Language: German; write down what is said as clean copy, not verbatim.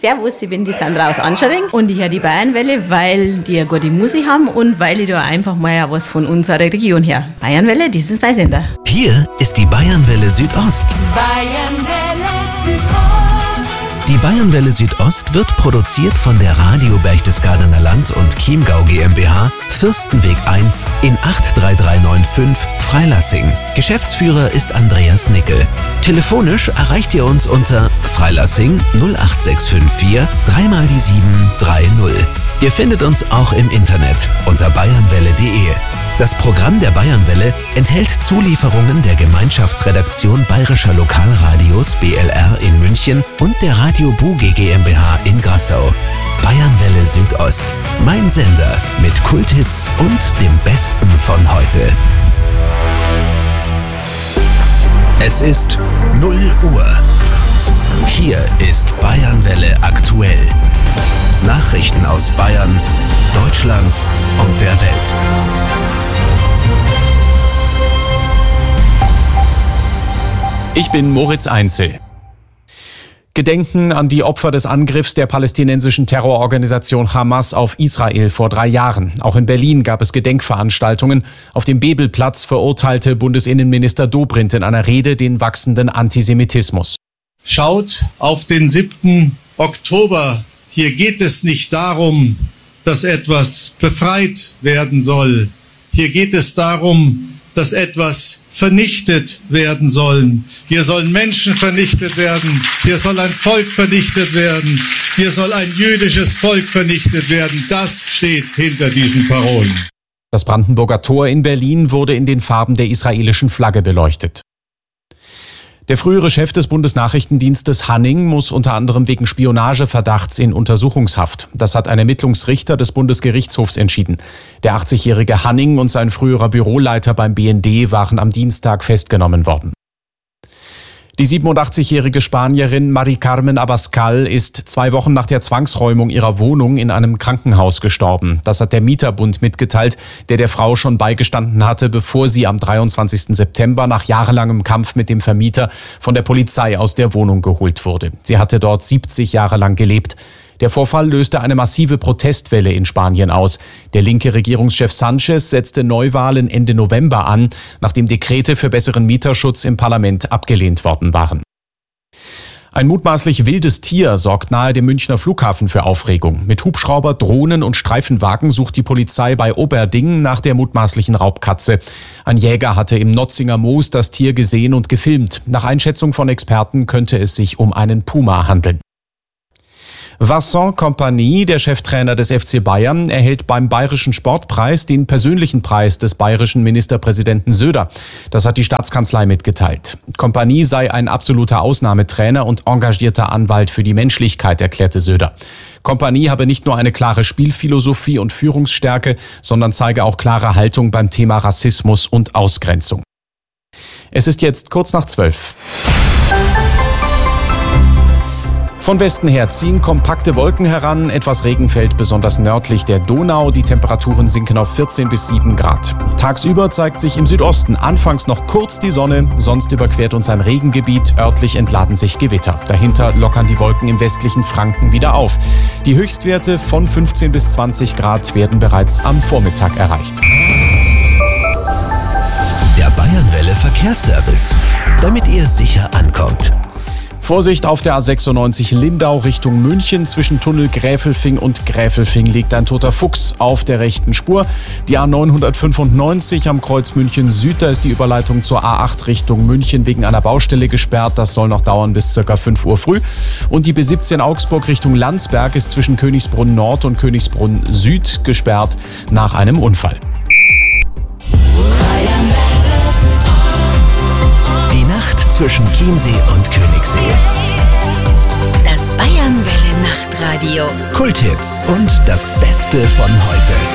Servus, ich bin die Sandra aus Anschering und ich höre die Bayernwelle, weil die eine gute Musik haben und weil ich da einfach mal was von unserer Region her. Bayernwelle, das ist mein Sender. Hier ist die Bayernwelle Südost. Bayernwelle Südost. Die Bayernwelle Südost wird produziert von der Radio Berchtesgadener Land und Chiemgau GmbH, Fürstenweg 1 in 83395 Freilassing. Geschäftsführer ist Andreas Nickel. Telefonisch erreicht ihr uns unter Freilassing 08654 3x730. Ihr findet uns auch im Internet unter bayernwelle.de. Das Programm der Bayernwelle enthält Zulieferungen der Gemeinschaftsredaktion Bayerischer Lokalradios BLR in München und der Radio Buge GmbH in Grassau. Bayernwelle Südost, mein Sender mit Kulthits und dem Besten von heute. Es ist 0 Uhr. Hier ist Bayernwelle aktuell. Nachrichten aus Bayern, Deutschland und der Welt. Ich bin Moritz Einzel. Gedenken an die Opfer des Angriffs der palästinensischen Terrororganisation Hamas auf Israel vor 3 Jahren. Auch in Berlin gab es Gedenkveranstaltungen. Auf dem Bebelplatz verurteilte Bundesinnenminister Dobrindt in einer Rede den wachsenden Antisemitismus. Schaut auf den 7. Oktober. Hier geht es nicht darum, dass etwas befreit werden soll. Hier geht es darum, dass etwas vernichtet werden soll. Hier sollen Menschen vernichtet werden. Hier soll ein Volk vernichtet werden. Hier soll ein jüdisches Volk vernichtet werden. Das steht hinter diesen Parolen. Das Brandenburger Tor in Berlin wurde in den Farben der israelischen Flagge beleuchtet. Der frühere Chef des Bundesnachrichtendienstes Hanning muss unter anderem wegen Spionageverdachts in Untersuchungshaft. Das hat ein Ermittlungsrichter des Bundesgerichtshofs entschieden. Der 80-jährige Hanning und sein früherer Büroleiter beim BND waren am Dienstag festgenommen worden. Die 87-jährige Spanierin Mari Carmen Abascal ist 2 Wochen nach der Zwangsräumung ihrer Wohnung in einem Krankenhaus gestorben. Das hat der Mieterbund mitgeteilt, der Frau schon beigestanden hatte, bevor sie am 23. September nach jahrelangem Kampf mit dem Vermieter von der Polizei aus der Wohnung geholt wurde. Sie hatte dort 70 Jahre lang gelebt. Der Vorfall löste eine massive Protestwelle in Spanien aus. Der linke Regierungschef Sánchez setzte Neuwahlen Ende November an, nachdem Dekrete für besseren Mieterschutz im Parlament abgelehnt worden waren. Ein mutmaßlich wildes Tier sorgt nahe dem Münchner Flughafen für Aufregung. Mit Hubschrauber, Drohnen und Streifenwagen sucht die Polizei bei Oberding nach der mutmaßlichen Raubkatze. Ein Jäger hatte im Notzinger Moos das Tier gesehen und gefilmt. Nach Einschätzung von Experten könnte es sich um einen Puma handeln. Vincent Kompany, der Cheftrainer des FC Bayern, erhält beim Bayerischen Sportpreis den persönlichen Preis des bayerischen Ministerpräsidenten Söder. Das hat die Staatskanzlei mitgeteilt. Kompany sei ein absoluter Ausnahmetrainer und engagierter Anwalt für die Menschlichkeit, erklärte Söder. Kompany habe nicht nur eine klare Spielphilosophie und Führungsstärke, sondern zeige auch klare Haltung beim Thema Rassismus und Ausgrenzung. Es ist jetzt kurz nach 12. Von Westen her ziehen kompakte Wolken heran, etwas Regen fällt besonders nördlich der Donau, die Temperaturen sinken auf 14 bis 7 Grad. Tagsüber zeigt sich im Südosten anfangs noch kurz die Sonne, sonst überquert uns ein Regengebiet, örtlich entladen sich Gewitter. Dahinter lockern die Wolken im westlichen Franken wieder auf. Die Höchstwerte von 15 bis 20 Grad werden bereits am Vormittag erreicht. Der Bayernwelle Verkehrsservice, damit ihr sicher ankommt. Vorsicht auf der A96 Lindau Richtung München. Zwischen Tunnel Gräfelfing und Gräfelfing liegt ein toter Fuchs auf der rechten Spur. Die A995 am Kreuz München Süd, da ist die Überleitung zur A8 Richtung München wegen einer Baustelle gesperrt. Das soll noch dauern bis ca. 5 Uhr früh. Und die B17 Augsburg Richtung Landsberg ist zwischen Königsbrunn Nord und Königsbrunn Süd gesperrt nach einem Unfall. Die Nacht zwischen Chiemsee und Königssee. Das Bayernwelle Nachtradio. Kulthits und das Beste von heute.